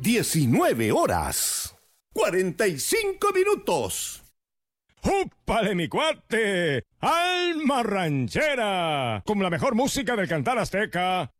19 horas, 45 minutos. ¡Úpale, mi cuate! ¡Alma ranchera! Con la mejor música del cantar azteca.